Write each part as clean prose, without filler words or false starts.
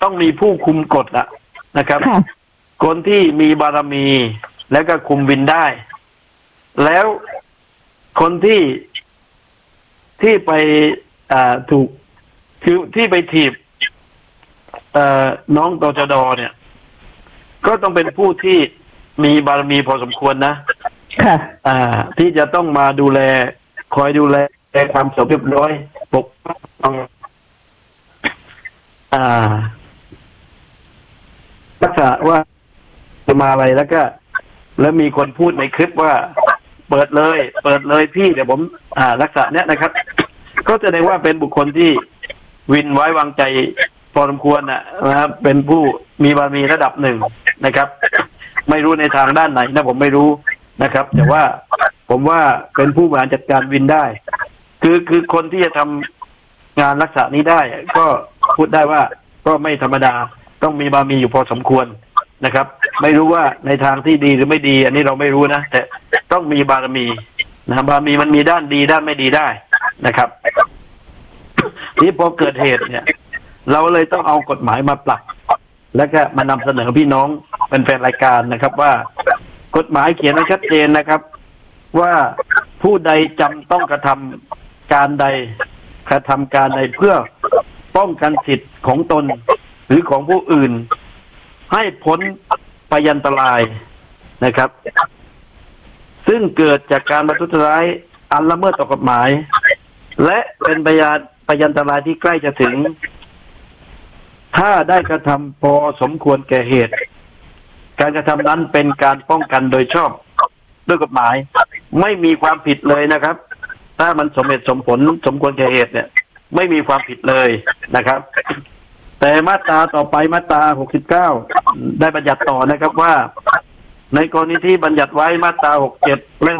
ต้องมีผู้คุมกฎนะครับคนที่มีบารมีแล้วก็คุมวินได้แล้วคนที่ไปถูกคือที่ไปถีบน้องตชด.เนี่ยก็ต้องเป็นผู้ที่มีบารมีพอสมควรนะที่จะต้องมาดูแลคอยดูแลความสงบเรียบร้อยปกป้องรักษาว่าจะมาอะไรแล้วมีคนพูดในคลิปว่าเปิดเลยพี่เดี๋ยวผมรักษาเนี้ยนะครับก็แสดงว่าเป็นบุคคลที่วินไว้วางใจพอสมควรนะครับเป็นผู้มีบารมีระดับหนึ่งนะครับไม่รู้ในทางด้านไหนนะผมไม่รู้นะครับแต่ว่าผมว่าเป็นผู้บริหารจัดการวินได้คือคนที่จะทำงานลักษณะนี้ได้ก็พูดได้ว่าก็ไม่ธรรมดาต้องมีบารมีอยู่พอสมควรนะครับไม่รู้ว่าในทางที่ดีหรือไม่ดีอันนี้เราไม่รู้นะแต่ต้องมีบารมีนะบารมีมันมีด้านดีด้านไม่ดีได้นะครับที่พอเกิดเหตุเนี่ยเราเลยต้องเอากฎหมายมาปรับแล้วก็มานำเสนอพี่น้องเป็นแฟนรายการนะครับว่ากฎหมายเขียนไว้ชัดเจนนะครับว่าผู้ใดจำต้องกระทำการใดเพื่อป้องกันสิทธิ์ของตนหรือของผู้อื่นให้พ้นพยันตรายนะครับซึ่งเกิดจากการประทุษร้ายอันละเมิดต่อกฎหมายและเป็นพยันตรายที่ใกล้จะถึงถ้าได้กระทำพอสมควรแก่เหตุการกระทำนั้นเป็นการป้องกันโดยชอบด้วยกฎหมายไม่มีความผิดเลยนะครับถ้ามันสมเหตุสมผลสมควรแก่เหตุเนี่ยไม่มีความผิดเลยนะครับแต่มาตราต่อไปมาตรา69ได้บัญญัติต่อนะครับว่าในกรณีที่บัญญัติไว้มาตรา67และ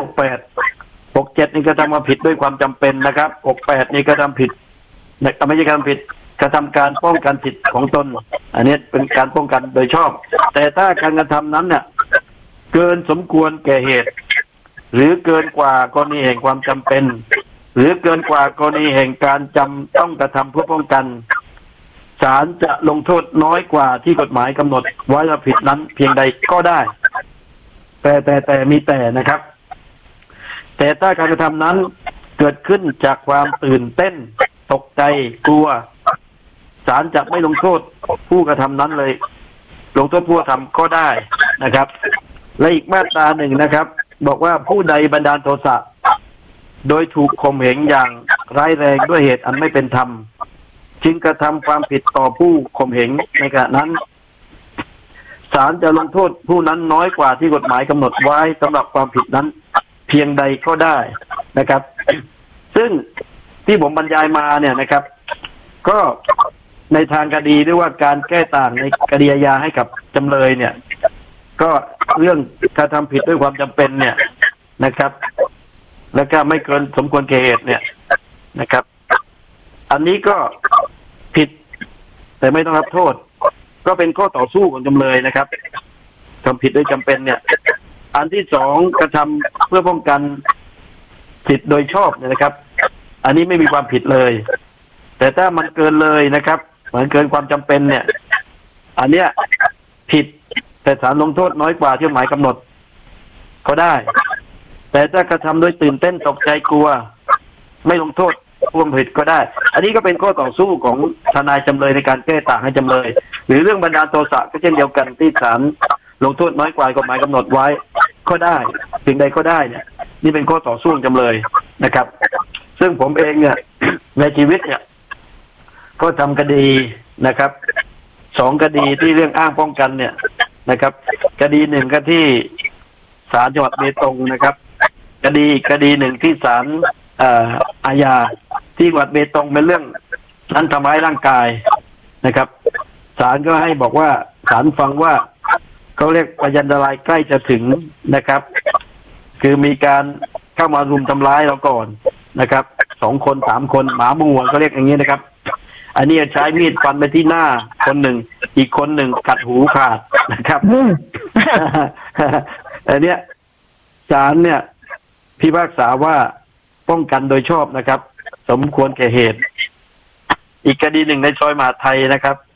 67นี่กระทำความผิดด้วยความจำเป็นนะครับ68นี่กระทำผิดไม่ใช่การผิดกระทำการป้องกันสิทธิของตนอันนี้เป็นการป้องกันโดยชอบแต่ถ้าการกระทำนั้นเนี่ยเกินสมควรแก่เหตุหรือเกินกว่ากรณีแห่งความจำเป็นหรือเกินกว่ากรณีแห่งการจำต้องกระทำเพื่อป้องกันศาลจะลงโทษน้อยกว่าที่กฎหมายกำหนดไว้ว่าผิดนั้นเพียงใดก็ได้แต่มีแต่นะครับแต่ถ้าการกระทำนั้นเกิดขึ้นจากความตื่นเต้นตกใจกลัวศาลจะไม่ลงโทษผู้กระทำนั้นเลยลงโทษผู้กระทำก็ได้นะครับและอีกมาตราหนึ่งนะครับบอกว่าผู้ใดบันดาลโทสะโดยถูกข่มเหงอย่างร้ายแรงด้วยเหตุอันไม่เป็นธรรมจึงกระทำความผิดต่อผู้ข่มเหงในขณะนั้นศาลจะลงโทษผู้นั้นน้อยกว่าที่กฎหมายกำหนดไว้สำหรับความผิดนั้นเพียงใดก็ได้นะครับซึ่งที่ผมบรรยายมาเนี่ยนะครับก็ในทางคดีหรือว่าการแก้ต่างในคดีอาญาให้กับจำเลยเนี่ยก็เรื่องการทำผิดด้วยความจำเป็นเนี่ยนะครับแล้วก็ไม่เกินสมควรแก่เหตุเนี่ยนะครับอันนี้ก็ผิดแต่ไม่ต้องรับโทษก็เป็นข้อต่อสู้ของจำเลยนะครับทำผิดด้วยจำเป็นเนี่ยอันที่สองกระทำเพื่อป้องกันสิทธิ์โดยชอบเนี่ยนะครับอันนี้ไม่มีความผิดเลยแต่ถ้ามันเกินเลยนะครับมันเกินความจำเป็นเนี่ยอันเนี้ยผิดแต่ศาลลงโทษน้อยกว่าที่กฎหมายกำหนดก็ได้แต่ถ้ากระทำโดยตื่นเต้นตกใจกลัวไม่ลงโทษผู้ผิดก็ได้อันนี้ก็เป็นข้อต่อสู้ของทนายจำเลยในการแก้ต่างให้จำเลยหรือเรื่องบันดาลโทสะก็เช่นเดียวกันที่ศาลลงโทษน้อยกว่ากฎหมายกำหนดไว้ก็ได้สิ่งใดก็ได้เนี่ยนี่เป็นข้อต่อสู้จำเลยนะครับซึ่งผมเองเนี่ยในชีวิตเนี่ยก็ทำคดีนะครับ2คดีที่เรื่องอ้างป้องกันเนี่ยนะครับคดีหนึ่งก็ที่ศาลจังหวัดเบตงนะครับคดีหนึ่งที่ศาลอาญาที่จังหวัดเบตงเป็นเรื่องนั้นทำร้ายร่างกายนะครับศาลก็ให้บอกว่าศาลฟังว่าเขาเรียกพยันตรายใกล้จะถึงนะครับคือมีการเข้ามารุมทำร้ายเราก่อนนะครับ2 คน 3 คนหมาหมู่เขาเรียกอย่างนี้นะครับอันนี้ใช้มีดฟันไปที่หน้าคนหนึ่งอีกคนหนึ่งกัดหูขาดนะครับอันเนี้ยศาลเนี่ยพิพากษาว่าป้องกันโดยชอบนะครับสมควรแก่เหตุอีกคดีหนึ่งในซอยมหาไทยนะครับ